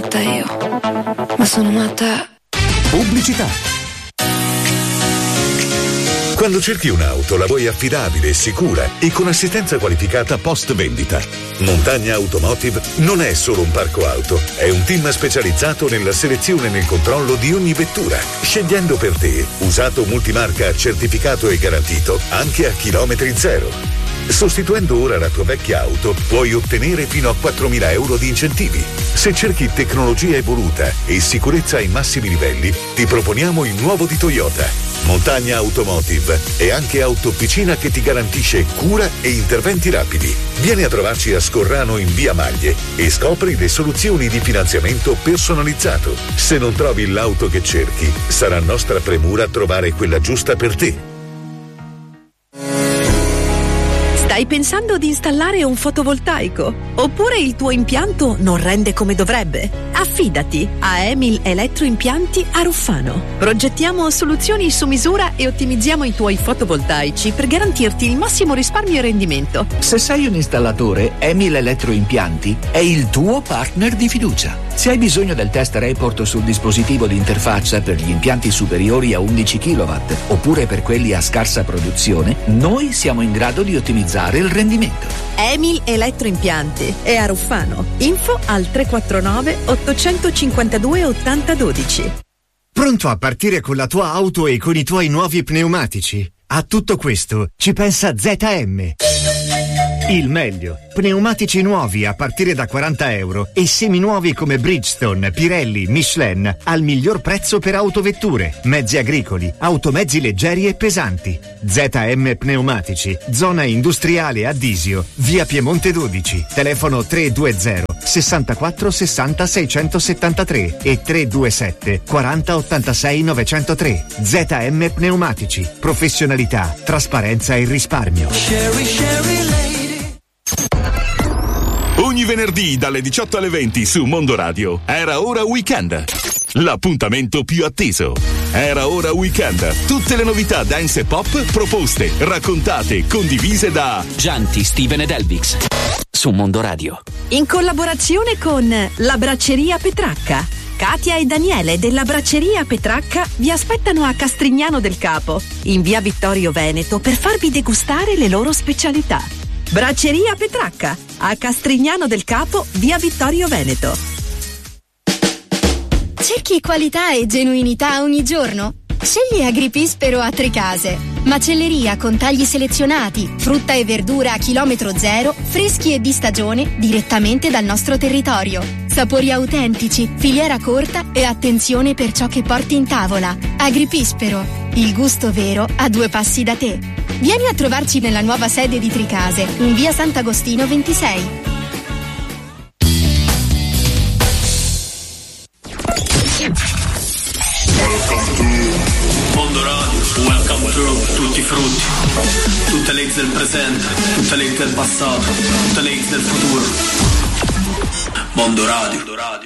matta io, ma sono matta. Pubblicità. Quando cerchi un'auto la vuoi affidabile, sicura e con assistenza qualificata post vendita. Montagna Automotive non è solo un parco auto, è un team specializzato nella selezione e nel controllo di ogni vettura, scegliendo per te usato multimarca certificato e garantito anche a chilometri zero. Sostituendo ora la tua vecchia auto puoi ottenere fino a 4.000 euro di incentivi. Se cerchi tecnologia evoluta e sicurezza ai massimi livelli, ti proponiamo il nuovo di Toyota. Montagna Automotive è anche autofficina che ti garantisce cura e interventi rapidi. Vieni a trovarci a Scorrano in via Maglie e scopri le soluzioni di finanziamento personalizzato. Se non trovi l'auto che cerchi, sarà nostra premura trovare quella giusta per te. Stai pensando di installare un fotovoltaico? Oppure il tuo impianto non rende come dovrebbe? Affidati a Emil Elettroimpianti a Ruffano. Progettiamo soluzioni su misura e ottimizziamo i tuoi fotovoltaici per garantirti il massimo risparmio e rendimento. Se sei un installatore, Emil Elettroimpianti è il tuo partner di fiducia. Se hai bisogno del test report sul dispositivo di interfaccia per gli impianti superiori a 11 kW oppure per quelli a scarsa produzione, noi siamo in grado di ottimizzare il rendimento. Emil Elettroimpianti è a Ruffano. Info al 349 852 8012. Pronto a partire con la tua auto e con i tuoi nuovi pneumatici? A tutto questo ci pensa ZM. Il meglio. Pneumatici nuovi a partire da 40 euro e seminuovi come Bridgestone, Pirelli, Michelin al miglior prezzo per autovetture, mezzi agricoli, automezzi leggeri e pesanti. ZM Pneumatici, zona industriale Addisio, via Piemonte 12, telefono 320 64 60 673 e 327 40 86 903. ZM Pneumatici, professionalità, trasparenza e risparmio. Ogni venerdì dalle 18 alle 20 su Mondo Radio Era Ora Weekend. L'appuntamento più atteso. Era Ora Weekend. Tutte le novità dance e pop proposte, raccontate, condivise da Gianti, Steven ed Elvix su Mondo Radio. In collaborazione con la Bracceria Petracca. Katia e Daniele della Bracceria Petracca vi aspettano a Castrignano del Capo, in via Vittorio Veneto, per farvi degustare le loro specialità. Bracceria Petracca, a Castrignano del Capo, via Vittorio Veneto. Cerchi qualità e genuinità ogni giorno? Scegli Agripispero a Tricase. Macelleria con tagli selezionati, frutta e verdura a chilometro zero, freschi e di stagione direttamente dal nostro territorio. Sapori autentici, filiera corta e attenzione per ciò che porti in tavola. Agripispero, il gusto vero a 2 passi da te. Vieni a trovarci nella nuova sede di Tricase, in via Sant'Agostino 26. Mondo Radio, welcome to tutti i frutti, tutte le hits del presente, tutte le hits del passato, tutte le hits del futuro. Mondo Radio.